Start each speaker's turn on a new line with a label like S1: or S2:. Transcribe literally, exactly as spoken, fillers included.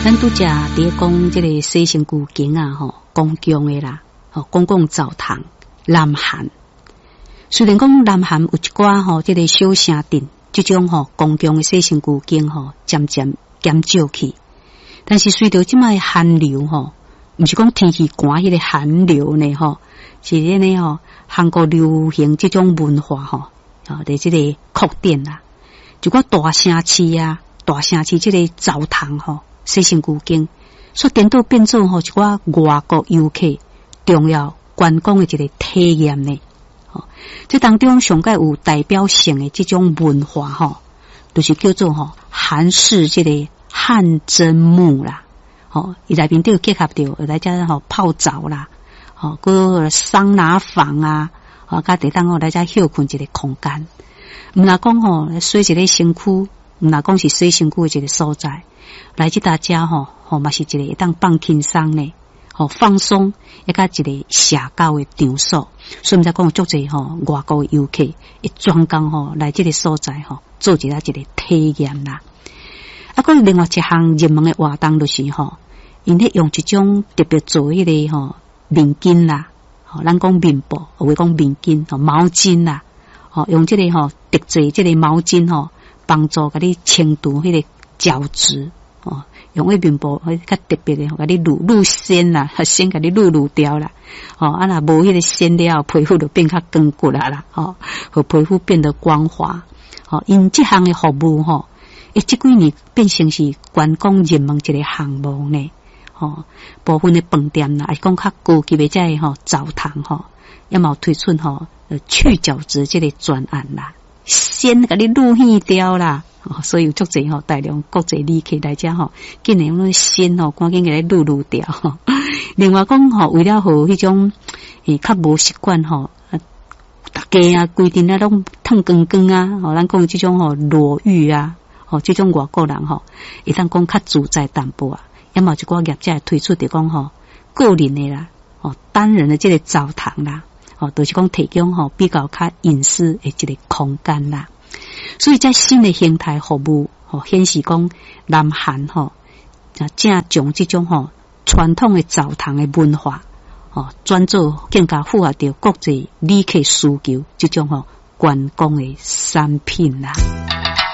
S1: 咱拄则伫讲即个西城古景啊，吼，公共的啦，吼，公共澡堂，南韩。虽然讲南韩有一寡吼，即个小城镇，即种吼公共的西城古景吼，渐渐减少去。但是随着即卖寒流吼，毋是讲天气寒迄个寒流呢吼，是咧呢吼，韩国流行即种文化吼，吼，伫即个扩展啦，就个大城市啊，大城市即个澡堂吼。西城古景，所颠倒变做吼一寡外国游客重要观光的一个体验呢。吼，这当中上界有代表性的这种文化吼，就是叫做吼韩式这个汗蒸木啦。吼，伊内面都有结合着来遮吼泡澡啦，吼，个桑拿房啊，吼，甲地当吼来遮休困一个空间。毋若讲吼洗一个身躯，毋若讲是洗身躯的一个所在。来即大家吼，吼嘛是一个会当放轻松呢，吼放松，一个一个社交的场所。所以毋才讲足侪吼外国的游客，一专工吼来即个所在吼，做一个一个体验啦。啊，个另外一项热门的活动就是吼，因咧用一种特别做迄个吼面巾啦，吼咱讲面布，或者讲面巾吼毛巾啦，吼用即个吼特制即个毛巾吼，帮助甲你清除迄个角质。哦，用迄面部迄较特别的，甲你撸撸纤啦，先甲你撸撸掉啦。哦，啊若无迄个纤了，皮肤就变较光骨啦啦。哦，和皮肤变得光滑。哦，因这项的服务吼，诶，这几年变成是观光热门一个项目呢。哦，部分的饭店啦，是讲较高级的这吼澡堂吼，也冇推出吼呃去角质这个专案啦，先甲你撸去掉啦。哦，所以有足侪吼大量国际旅客来遮吼，竟然用先吼赶紧给它撸撸掉吼。另外讲吼，为了好迄种诶较无习惯吼，大家啊规定啊拢烫光光啊，吼咱讲即种吼裸浴啊，吼即种外国人吼，会当讲较自在淡薄啊。也嘛一寡业者推出着讲吼个人的啦，哦单人的即个澡堂啦，哦就是讲提供吼比较较隐私的一个空间啦。所以在新的形态服务，吼显示讲南韩吼，正将这种吼传统的澡堂的文化，吼转做更加符合着国际旅客需求这种吼观光的产品啦。